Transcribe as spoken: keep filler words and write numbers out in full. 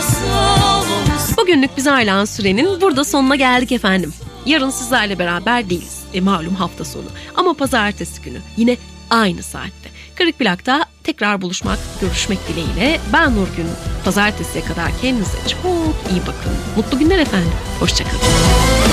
Bugünlük bize ayrılan sürenin burada sonuna geldik efendim. Yarın sizlerle beraber değiliz. E malum hafta sonu. Ama pazartesi günü yine aynı saatte Kırık Plak'ta tekrar buluşmak, görüşmek dileğiyle. Ben Nurgün. Pazartesiye kadar kendinize çok iyi bakın. Mutlu günler efendim. Hoşçakalın.